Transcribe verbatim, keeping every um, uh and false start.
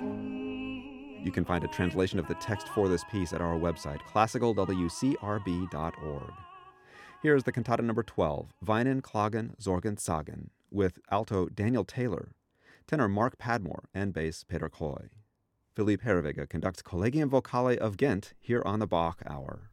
You can find a translation of the text for this piece at our website, classical w c r b dot org. Here is the cantata number twelve, Weinen, Klagen, Sorgen, Sagen, with alto Daniel Taylor, tenor Mark Padmore, and bass Peter Coy. Philippe Herreweghe conducts Collegium Vocale of Ghent here on the Bach Hour.